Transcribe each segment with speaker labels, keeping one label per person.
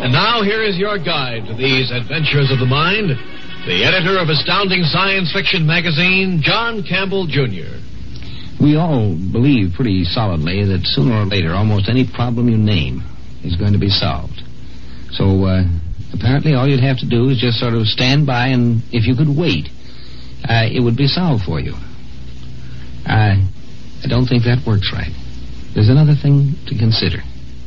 Speaker 1: And now here is your guide to these adventures of the mind, the editor of Astounding Science Fiction magazine, John Campbell, Jr.
Speaker 2: We all believe pretty solidly that sooner or later almost any problem you name is going to be solved. So, apparently all you'd have to do is just sort of stand by, and if you could wait, it would be solved for you. I don't think that works right. There's another thing to consider.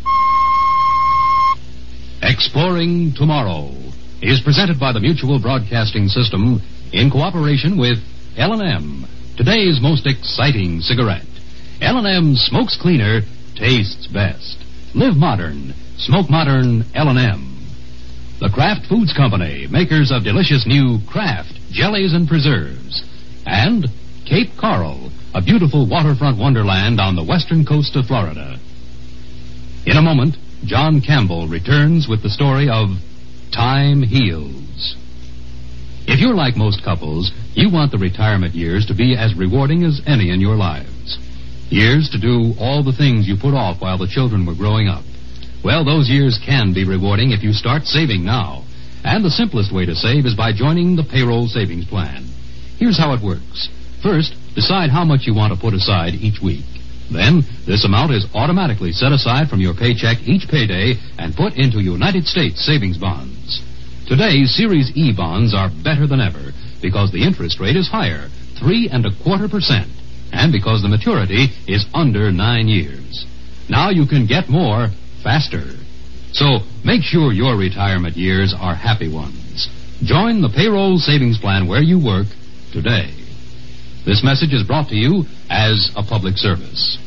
Speaker 3: Exploring Tomorrow is presented by the Mutual Broadcasting System in cooperation with L&M, today's most exciting cigarette. L&M smokes cleaner, tastes best. Live modern. Smoke modern L&M. The Kraft Foods Company, makers of delicious new Kraft jellies and preserves. And Cape Coral, a beautiful waterfront wonderland on the western coast of Florida. In a moment, John Campbell returns with the story of Time Heals. If you're like most couples, you want the retirement years to be as rewarding as any in your lives. Years to do all the things you put off while the children were growing up. Well, those years can be rewarding if you start saving now. And the simplest way to save is by joining the payroll savings plan. Here's how it works. First, decide how much you want to put aside each week. Then, this amount is automatically set aside from your paycheck each payday and put into United States savings bonds. Today, Series E bonds are better than ever because the interest rate is higher, 3.25%, and because the maturity is under 9 years. Now you can get more faster. So, make sure your retirement years are happy ones. Join the payroll savings plan where you work today. This message is brought to you as a public service.